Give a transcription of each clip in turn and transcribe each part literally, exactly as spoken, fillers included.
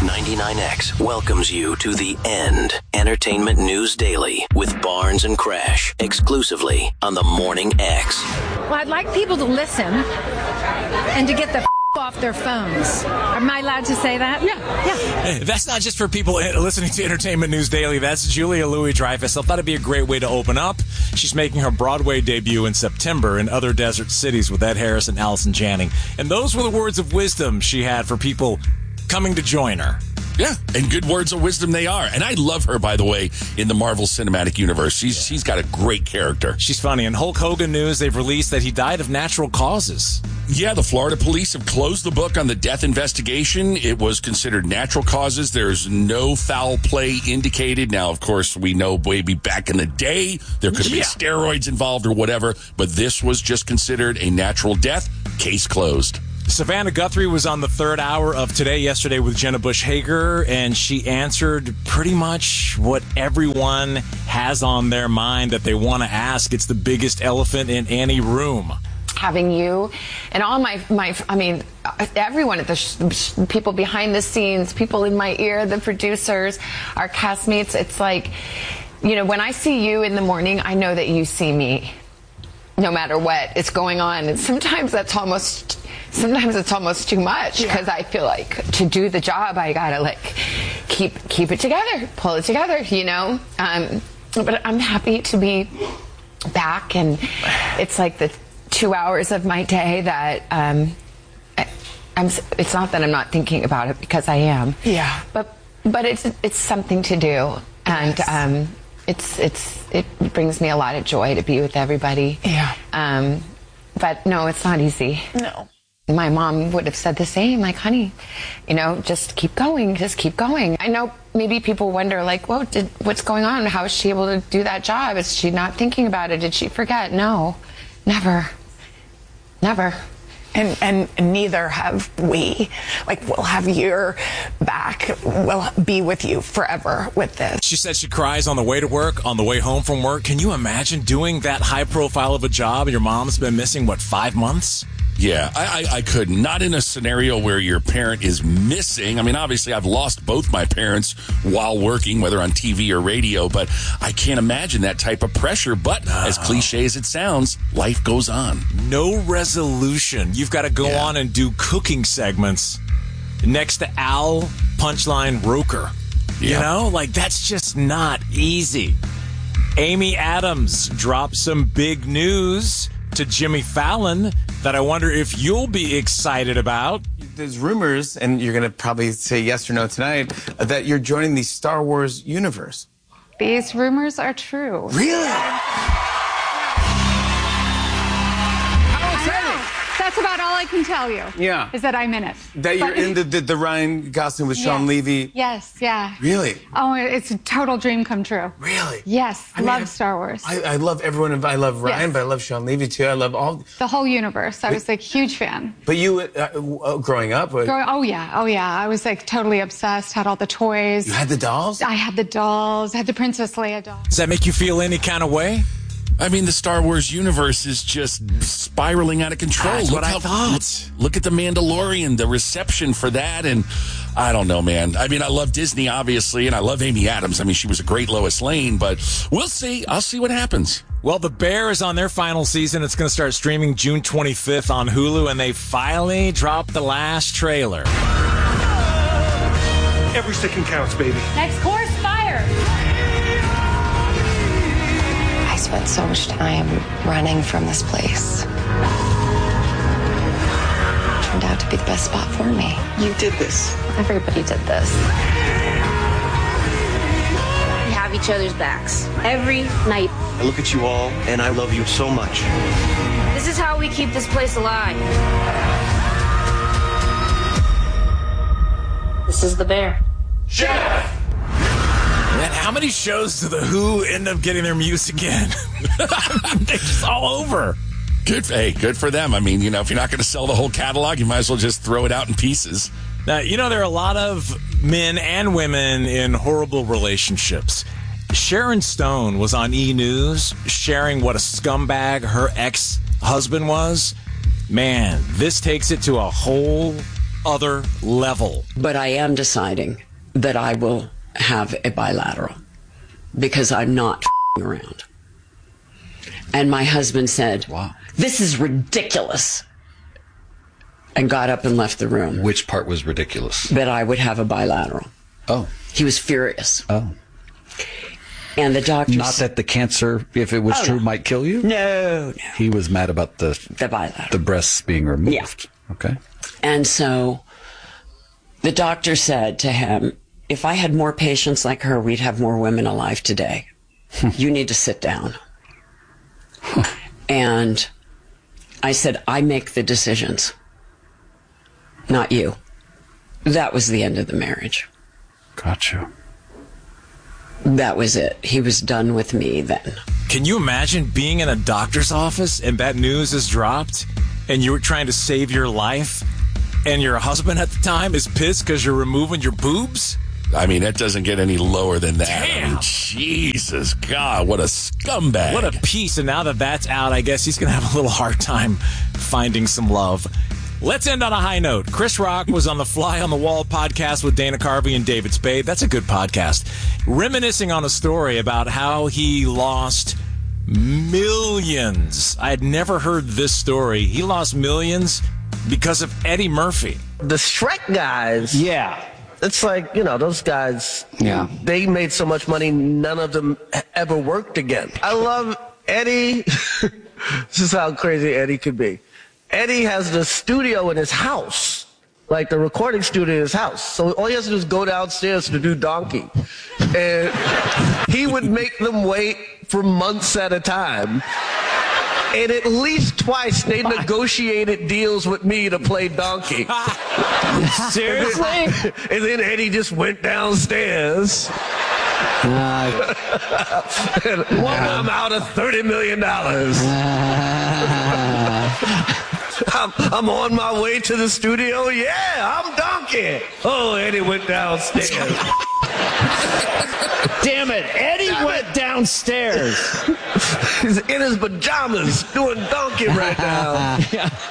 ninety-nine X welcomes you to The End Entertainment News Daily with Barnes and Crash, exclusively on the Morning X. Well, I'd like people to listen and to get the f- off their phones. Am I allowed to say that? Yeah. Yeah. Hey, that's not just for people listening to Entertainment News Daily. That's Julia Louis-Dreyfus. I thought it'd be a great way to open up. She's making her Broadway debut in September in Other Desert Cities with Ed Harris and Allison Janney. And those were the words of wisdom she had for people coming to join her. Yeah, and good words of wisdom they are. And I love her, by the way, in the Marvel Cinematic Universe. She's yeah. She's got a great character. She's funny. In Hulk Hogan news, they've released that he died of natural causes. Yeah, the Florida police have closed the book on the death investigation. It was considered natural causes. There's no foul play indicated. Now, of course, we know maybe back in the day, there could have yeah. been steroids involved or whatever, but this was just considered a natural death. Case closed. Savannah Guthrie was on the third hour of Today Yesterday with Jenna Bush Hager, and she answered pretty much what everyone has on their mind that they want to ask. It's the biggest elephant in any room. Having you and all my, my I mean, everyone at the sh- people behind the scenes, people in my ear, the producers, our castmates, it's like, you know, when I see you in the morning, I know that you see me no matter what is going on. And sometimes that's almost... Sometimes it's almost too much because yeah. I feel like to do the job, I gotta like keep keep it together, pull it together, you know. Um, but I'm happy to be back, and it's like the two hours of my day that um, I, I'm. It's not that I'm not thinking about it because I am. Yeah. But but it's it's something to do, and yes. um, it's it's it brings me a lot of joy to be with everybody. Yeah. Um, but no, it's not easy. No. My mom would have said the same, like, honey, you know, just keep going, just keep going. I know maybe people wonder, like, whoa, did, what's going on? How is she able to do that job? Is she not thinking about it? Did she forget? No, never, never. And, and neither have we. Like, we'll have your back. We'll be with you forever with this. She said she cries on the way to work, on the way home from work. Can you imagine doing that high profile of a job and your mom's been missing, what, five months? Yeah, I, I, I could. Not in a scenario where your parent is missing. I mean, obviously, I've lost both my parents while working, whether on T V or radio, but I can't imagine that type of pressure. But no. As cliche as it sounds, life goes on. No resolution. You've got to go yeah. on and do cooking segments next to Al Punchline Roker. Yep. You know, like that's just not easy. Amy Adams dropped some big news to Jimmy Fallon that I wonder if you'll be excited about. There's rumors, and you're going to probably say yes or no tonight, that you're joining the Star Wars universe. These rumors are true. Really? That's about all I can tell you. Yeah. Is that I'm in it. That you're but, in the, the, the Ryan Gosling with Sean yes, Levy. Yes, yeah. Really? Oh, it's a total dream come true. Really? Yes, I love mean, Star Wars. I, I love everyone. I love Ryan, yes. but I love Sean Levy too. I love all... The whole universe. I was like huge fan. But you, uh, growing up... Growing, oh, yeah. Oh, yeah. I was like totally obsessed, had all the toys. You had the dolls? I had the dolls. I had the Princess Leia doll. Does that make you feel any kind of way? I mean, the Star Wars universe is just spiraling out of control. That's look what how, I thought. Look, look at The Mandalorian, the reception for that, and I don't know, man. I mean, I love Disney, obviously, and I love Amy Adams. I mean, she was a great Lois Lane, but we'll see. I'll see what happens. Well, The Bear is on their final season. It's going to start streaming June twenty-fifth on Hulu, and they finally dropped the last trailer. Every second counts, baby. Next course, fire. I spent so much time running from this place. It turned out to be the best spot for me. You did this. Everybody did this. We have each other's backs every night. I look at you all, and I love you so much. This is how we keep this place alive. This is The Bear. Chef! Man, how many shows do The Who end up getting their music in? They're just all over. Good, hey, good for them. I mean, you know, if you're not going to sell the whole catalog, you might as well just throw it out in pieces. Now, you know, there are a lot of men and women in horrible relationships. Sharon Stone was on E! News sharing what a scumbag her ex-husband was. Man, this takes it to a whole other level. But I am deciding that I will have a bilateral because I'm not f***ing around. And my husband said, wow, this is ridiculous. And got up and left the room. Which part was ridiculous? That I would have a bilateral. Oh. He was furious. Oh. And the doctor... Not that the cancer, if it was oh, true, no. might kill you? No, no. He was mad about the... The bilateral. The breasts being removed. Yeah. Okay. And so the doctor said to him, if I had more patients like her, we'd have more women alive today. You need to sit down. And I said, I make the decisions. Not you. That was the end of the marriage. Gotcha. That was it. He was done with me then. Can you imagine being in a doctor's office and that news is dropped and you were trying to save your life and your husband at the time is pissed because you're removing your boobs? I mean, that doesn't get any lower than that. Damn. I mean, Jesus, God, what a scumbag. What a piece. And now that that's out, I guess he's going to have a little hard time finding some love. Let's end on a high note. Chris Rock was on the Fly on the Wall podcast with Dana Carvey and David Spade. That's a good podcast. Reminiscing on a story about how he lost millions. I had never heard this story. He lost millions because of Eddie Murphy. The Shrek guys. Yeah. It's like, you know, those guys, yeah. They made so much money, none of them ever worked again. I love Eddie. This is how crazy Eddie could be. Eddie has the studio in his house, like the recording studio in his house. So all he has to do is go downstairs to do Donkey. And he would make them wait for months at a time. And at least twice they negotiated deals with me to play Donkey. Seriously? And then, and then Eddie just went downstairs. Uh, and I'm out of thirty million dollars. Uh, I'm, I'm on my way to the studio. Yeah, I'm Donkey. Oh, Eddie went downstairs. Damn it. Eddie Damn went it. downstairs. He's in his pajamas doing Donkey right now.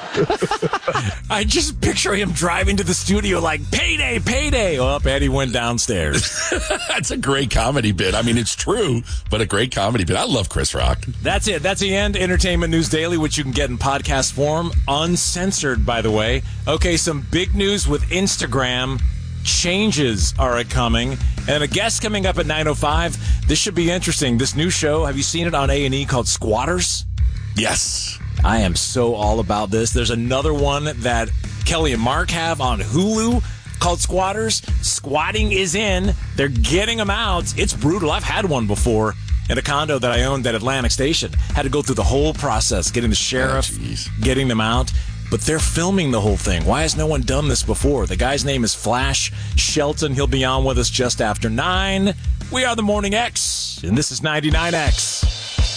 I just picture him driving to the studio like, payday, payday. Oh, Eddie went downstairs. That's a great comedy bit. I mean, it's true, but a great comedy bit. I love Chris Rock. That's it. That's the end. Entertainment News Daily, which you can get in podcast form, uncensored, by the way. Okay, some big news with Instagram. Changes are coming, and a guest coming up at nine oh five. This should be interesting. This new show, have you seen it on A and E called Squatters? Yes. I am so all about this. There's another one that Kelly and Mark have on Hulu called Squatters. Squatting is in. They're getting them out. It's brutal. I've had one before in a condo that I owned at Atlantic Station. Had to go through the whole process, getting the sheriff, oh, getting them out. But they're filming the whole thing. Why has no one done this before? The guy's name is Flash Shelton. He'll be on with us just after nine. We are the Morning X, and this is ninety-nine X.